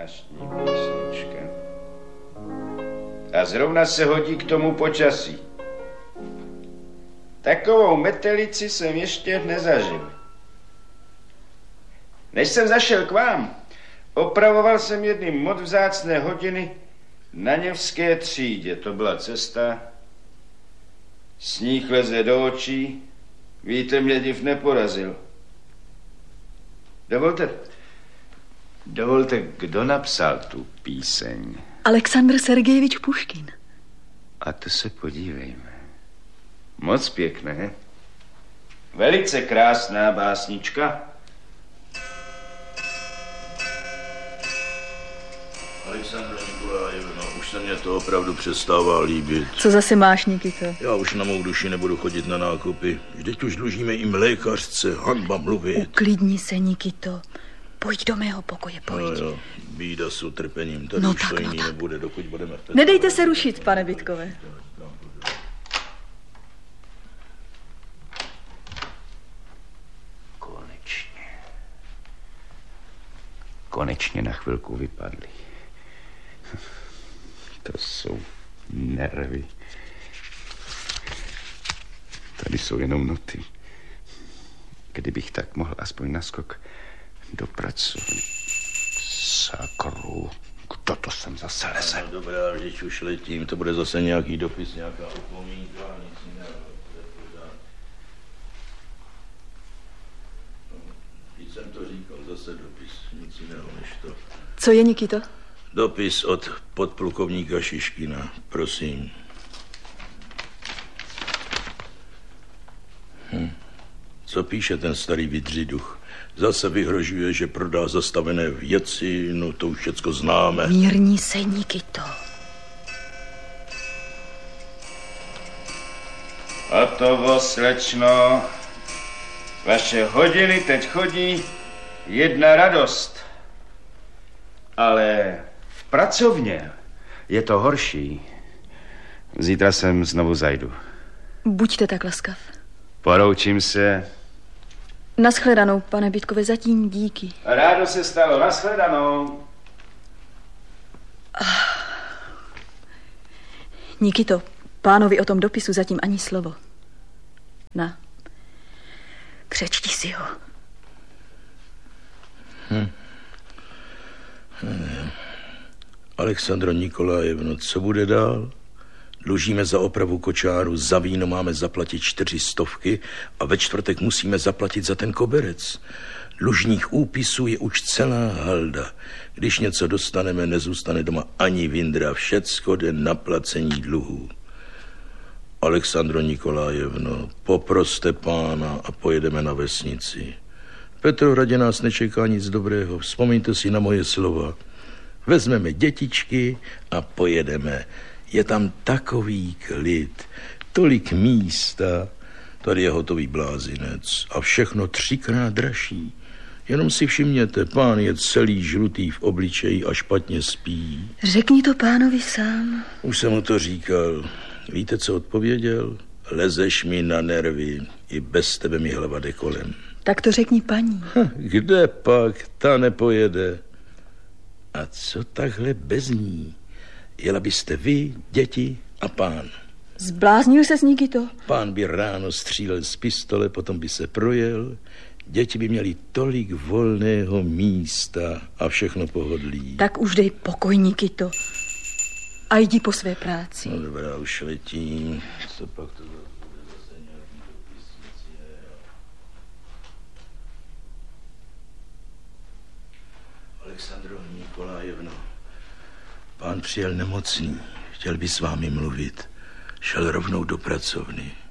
zvláštní písnička. A zrovna se hodí k tomu počasí. Takovou metelici jsem ještě nezažil. Než jsem zašel k vám, opravoval jsem jedny moc vzácné hodiny na Něvské třídě. To byla cesta. Sníh leze do očí. Víte, mě div neporazil. Dovolte, kdo napsal tu píseň? Aleksandr Sergejevič Puškin. A to se podívejme. Moc pěkné. Velice krásná básnička. Alexandra Nikolajevna, už se mě to opravdu přestává líbit. Co zase máš, Nikito? Já už na mou duši nebudu chodit na nákupy. Vždyť už dlužíme jim lékařce, hanba mluvit. Uklidni se, Nikito. Pojď do mého pokoje, pojď. No jo, bída s utrpením, tady už to jiný nebude, dokud budeme... Nedejte se rušit, pane Bytkové. Konečně na chvilku vypadly. To jsou nervy. Tady jsou jenom noty. Kdybych tak mohl aspoň naskok do pracovny. Sakru, kdo to sem zase leze? No dobrá, vždyť už letím, to bude zase nějaký dopis, nějaká upomínka, nic jiného. Vždyť jsem to říkal, zase dopis, nic jiného než to. Co je, Nikito? Dopis od podplukovníka Šiškina, prosím. Co píše ten starý vydřiduch? Zase vyhrožuje, že prodá zastavené věci, no to už všecko známe. Mírni se, Nikito. Hotovo, slečno. Vaše hodiny teď chodí jedna radost. Ale v pracovně je to horší. Zítra sem znovu zajdu. Buďte tak laskav. Poroučím se. Naschledanou, pane Bytkové, zatím díky. Rádo se stalo, naschledanou. Nikito, pánovi o tom dopisu zatím ani slovo. Na, přečti si ho. Alexandro Nikolajevno, co bude dál? Dlužíme za opravu kočáru, za víno máme zaplatit 400 a ve čtvrtek musíme zaplatit za ten koberec. Dlužních úpisů je už celá halda. Když něco dostaneme, nezůstane doma ani vindra, všecko jde na placení dluhů. Alexandro Nikolajevno, poproste pána a pojedeme na vesnici. V Petrohradě nás nečeká nic dobrého, vzpomeňte si na moje slova. Vezmeme dětičky a pojedeme. Je tam takový klid, tolik místa, tady je hotový blázinec a všechno 3krát dražší. Jenom si všimněte, pán je celý žlutý v obličeji a špatně spí. Řekni to pánovi sám. Už jsem mu to říkal. Víte, co odpověděl? Lezeš mi na nervy, i bez tebe mi hlava jde kolem. Tak to řekni paní. Kde pak? Ta nepojede. A co takhle bez ní? Jela byste vy, děti a pán. Zbláznil ses, Nikito? Pán by ráno střílel z pistole, potom by se projel. Děti by měly tolik volného místa a všechno pohodlí. Tak už dej pokoj, Nikito. A jdi po své práci. No dobrá, už letím. Co pak to bude zase nějaký dopis? Alexandro Nikolajevno, pán přijel nemocný. Chtěl by s vámi mluvit. Šel rovnou do pracovny.